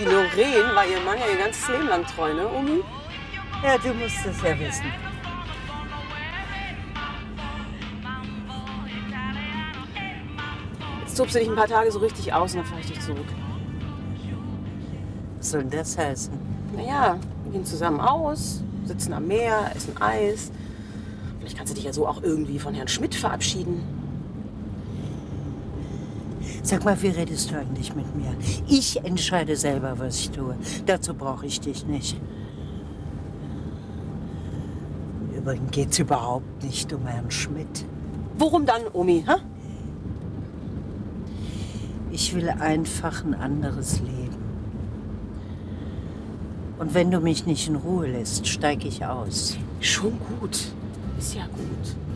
Die Lorraine war ihrem Mann ja ihr ganzes Leben lang treu, ne, Omi? Ja, du musst es ja wissen. Jetzt tobst du dich ein paar Tage so richtig aus und dann fahre ich dich zurück. Was soll denn das heißen? Naja, wir gehen zusammen aus, sitzen am Meer, essen Eis. Vielleicht kannst du dich ja so auch irgendwie von Herrn Schmidt verabschieden. Sag mal, wie redest du eigentlich mit mir? Ich entscheide selber, was ich tue. Dazu brauche ich dich nicht. Übrigens geht's überhaupt nicht um Herrn Schmidt. Worum dann, Omi? Hä? Ich will einfach ein anderes Leben. Und wenn du mich nicht in Ruhe lässt, steige ich aus. Schon gut. Ist ja gut.